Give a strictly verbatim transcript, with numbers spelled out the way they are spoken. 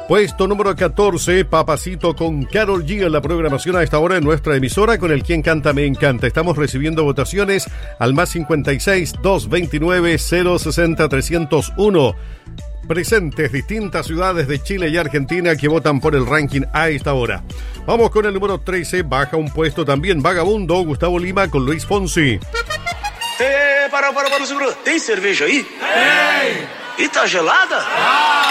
Puesto número catorce, Papacito con Karol G en la programación a esta hora en nuestra emisora con el Quien Canta Me Encanta. Estamos recibiendo votaciones al más cincuenta y seis, doscientos veintinueve, cero sesenta, trescientos uno. Presentes distintas ciudades de Chile y Argentina que votan por el ranking a esta hora. Vamos con el número trece, baja un puesto también, Vagabundo, Gustavo Lima con Luis Fonsi. Eh, para, para, para, segura. Tem cerveja aí? Tem! E tá gelada? Ah!